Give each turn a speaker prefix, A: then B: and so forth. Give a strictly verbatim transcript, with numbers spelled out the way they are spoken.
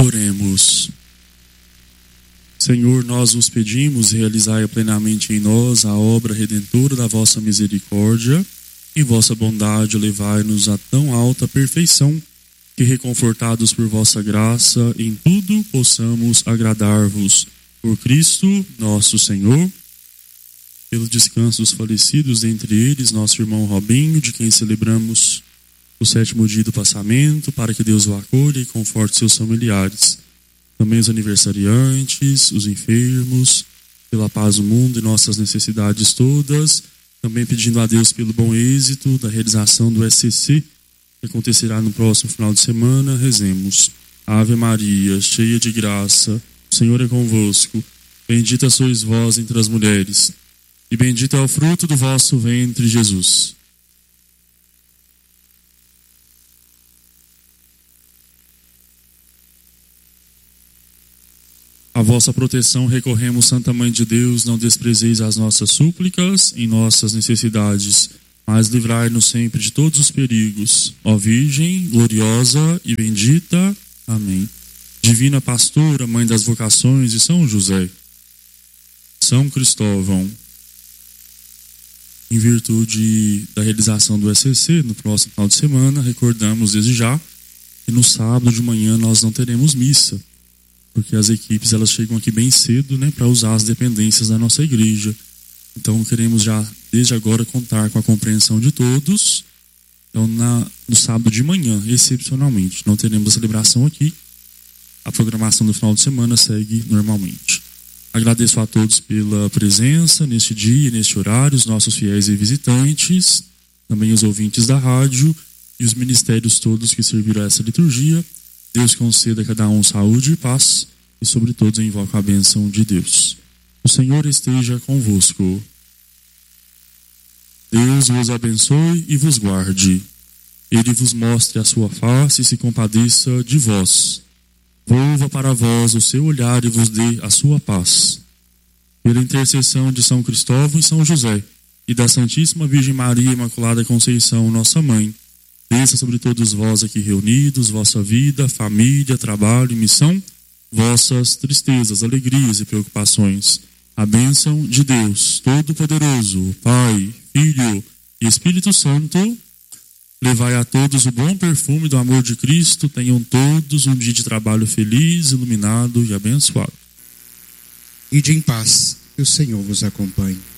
A: Oremos. Senhor, nós vos pedimos, realizai plenamente em nós a obra redentora da vossa misericórdia, e vossa bondade levai-nos a tão alta perfeição, que reconfortados por vossa graça, em tudo possamos agradar-vos. Por Cristo, nosso Senhor. Pelo descanso dos falecidos, dentre eles, nosso irmão Robinho, de quem celebramos o sétimo dia do passamento, para que Deus o acolha e conforte seus familiares. Também os aniversariantes, os enfermos, pela paz do mundo e nossas necessidades todas. Também pedindo a Deus pelo bom êxito da realização do S C C, que acontecerá no próximo final de semana. Rezemos. Ave Maria, cheia de graça, o Senhor é convosco. Bendita sois vós entre as mulheres, e bendito é o fruto do vosso ventre, Jesus. A vossa proteção recorremos, Santa Mãe de Deus, não desprezeis as nossas súplicas em nossas necessidades, mas livrai-nos sempre de todos os perigos. Ó Virgem, gloriosa e bendita. Amém. Divina Pastora, Mãe das Vocações de São José, São Cristóvão, em virtude da realização do S C C no próximo final de semana, recordamos desde já que no sábado de manhã nós não teremos missa, porque as equipes elas chegam aqui bem cedo, né, para usar as dependências da nossa igreja. Então queremos já desde agora contar com a compreensão de todos. Então na, no sábado de manhã, excepcionalmente, não teremos a celebração aqui. A programação do final de semana segue normalmente. Agradeço a todos pela presença neste dia e neste horário, os nossos fiéis e visitantes, também os ouvintes da rádio e os ministérios todos que serviram a essa liturgia. Deus conceda a cada um saúde e paz, e sobre todos eu invoco a bênção de Deus. O Senhor esteja convosco. Deus vos abençoe e vos guarde. Ele vos mostre a sua face e se compadeça de vós. Volva para vós o seu olhar e vos dê a sua paz. Pela intercessão de São Cristóvão e São José, e da Santíssima Virgem Maria Imaculada Conceição, nossa Mãe, desça sobre todos vós aqui reunidos, vossa vida, família, trabalho e missão, vossas tristezas, alegrias e preocupações. A bênção de Deus Todo-Poderoso, Pai, Filho e Espírito Santo, levai a todos o bom perfume do amor de Cristo. Tenham todos um dia de trabalho feliz, iluminado e abençoado.
B: Ide em paz, que o Senhor vos acompanhe.